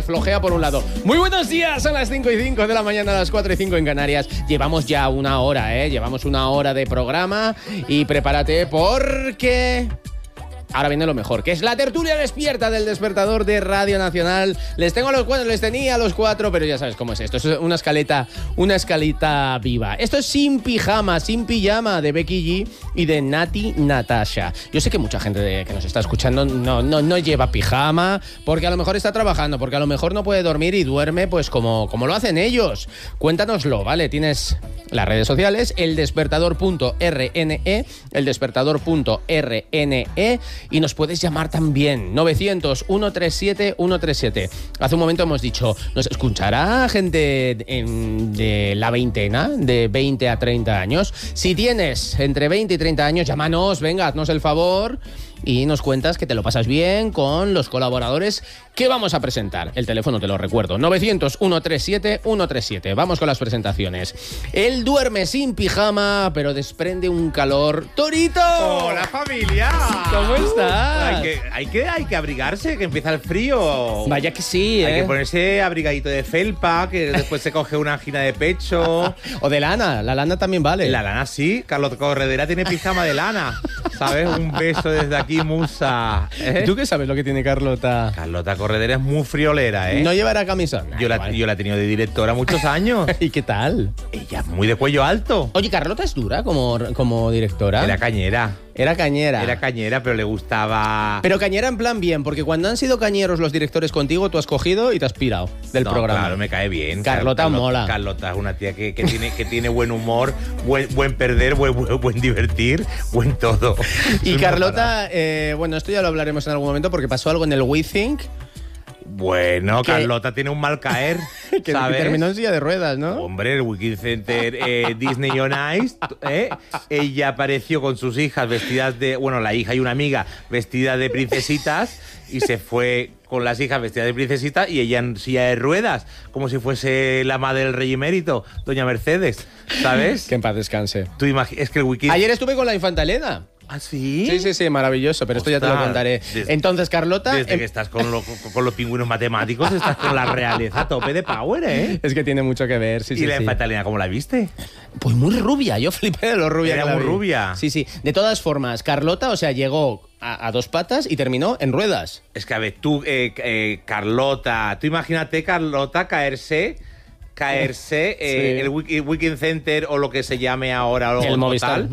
me flojea por un lado. Muy buenos días, son las 5:05 de la mañana, a las 4:05 en Canarias. Llevamos ya una hora, llevamos una hora de programa y prepárate porque... ahora viene lo mejor, que es la tertulia despierta del despertador de Radio Nacional. Les tenía a los cuatro, pero ya sabes cómo es esto. Esto es una escaleta viva. Esto es Sin Pijama, Sin Pijama, de Becky G y de Nati Natasha. Yo sé que mucha gente que nos está escuchando no lleva pijama, porque a lo mejor está trabajando, porque a lo mejor no puede dormir y duerme pues como lo hacen ellos. Cuéntanoslo, ¿vale? Tienes las redes sociales, eldespertador.rne, eldespertador.rne, y nos puedes llamar también, 900-137-137. Hace un momento hemos dicho, ¿nos escuchará gente de la veintena, de 20 a 30 años? Si tienes entre 20 y 30 años, llámanos, venga, haznos el favor y nos cuentas que te lo pasas bien con los colaboradores que vamos a presentar. El teléfono te lo recuerdo, 900-137-137. Vamos con las presentaciones. Él duerme sin pijama, pero desprende un calor. ¡Torito! ¡Hola, familia! ¿Cómo estás? Hay que abrigarse, que empieza el frío. Vaya que sí, Hay que ponerse abrigadito de felpa, que después se coge una angina de pecho. O de lana, la lana también vale. La lana sí, Carlos Corredera tiene pijama de lana, ¿sabes? Un beso desde aquí, musa. ¿Tú qué sabes lo que tiene Carlota? Carlota Corredera es muy friolera, ¿No llevará camisa? Yo la he tenido de directora muchos años. ¿Y qué tal? Ella es muy de cuello alto. Oye, ¿Carlota es dura como directora? Era cañera. Era cañera. Era cañera, pero le gustaba... Pero cañera en plan bien, porque cuando han sido cañeros los directores contigo, tú has cogido y te has pirado del programa. Claro, me cae bien. Carlota mola. Carlota es una tía que tiene buen humor, buen perder, buen divertir, buen todo. Y Carlota, bueno, esto ya lo hablaremos en algún momento porque pasó algo en el We Think. Bueno, Carlota tiene un mal caer, que ¿sabes? terminó en silla de ruedas, ¿no? Hombre, el Wiking Center Disney on Ice, ella apareció con sus hijas vestidas de... Bueno, la hija y una amiga vestidas de princesitas y se fue con las hijas vestidas de princesitas y ella en silla de ruedas, como si fuese la madre del rey emérito, doña Mercedes, ¿sabes? Que en paz descanse. Es que el Wiking... Ayer estuve con la Infanta Elena. ¿Ah, sí? Sí, maravilloso, pero esto ya te lo contaré. Entonces, Carlota... Desde que estás con los pingüinos matemáticos, estás con la realeza a tope de power, ¿eh? Es que tiene mucho que ver, sí. ¿Y la Infanta Elena cómo la viste? Pues muy rubia, yo flipé de lo rubia. Era muy rubia. Sí. De todas formas, Carlota, o sea, llegó a dos patas y terminó en ruedas. Es que, a ver, tú, Carlota, tú imagínate Carlota caerse sí. el Wiking Center o lo que se llame ahora el Movistar.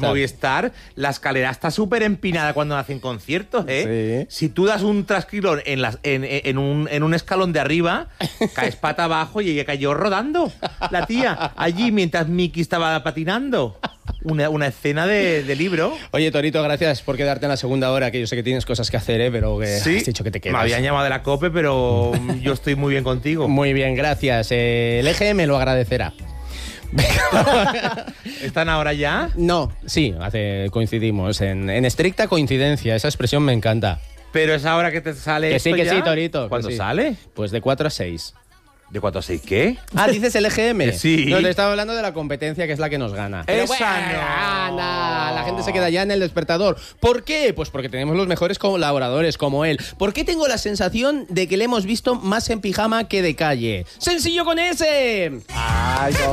La escalera está súper empinada cuando hacen conciertos, ¿eh? Sí. Si tú das un trasquilón en un escalón de arriba, caes pata abajo y ella cayó rodando, la tía, allí mientras Mickey estaba patinando. Una escena de libro. Oye, Torito, gracias por quedarte en la segunda hora, que yo sé que tienes cosas que hacer, pero que has dicho que te quedas. Me habían llamado de la COPE, pero yo estoy muy bien contigo. Muy bien, gracias. El EGM lo agradecerá. ¿Están ahora ya? No, sí, coincidimos. En estricta coincidencia, esa expresión me encanta. Pero es ahora que te sale que esto sí, ya. Torito. ¿Cuándo sí. sale? Pues de 4 a 6. ¿De 4 a 6 qué? Ah, dices el EGM. Sí. No, te estaba hablando de la competencia, que es la que nos gana. Esa bueno, no. la gente se queda ya en el despertador. ¿Por qué? Pues porque tenemos los mejores colaboradores como él. ¿Por qué tengo la sensación de que le hemos visto más en pijama que de calle? ¡Sencillo con ese! Ay,